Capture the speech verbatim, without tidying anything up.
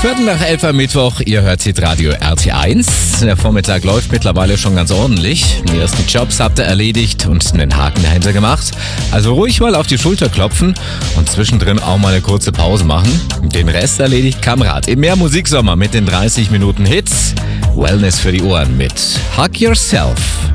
Viertel nach elf am Mittwoch, ihr hört Hitradio R T eins. Der Vormittag läuft mittlerweile schon ganz ordentlich. Die ersten Jobs habt ihr erledigt und einen Haken dahinter gemacht. Also ruhig mal auf die Schulter klopfen und zwischendrin auch mal eine kurze Pause machen. Den Rest erledigt Kamrat im Mehr Musiksommer mit den dreißig Minuten Hits. Wellness für die Ohren mit Hug Yourself.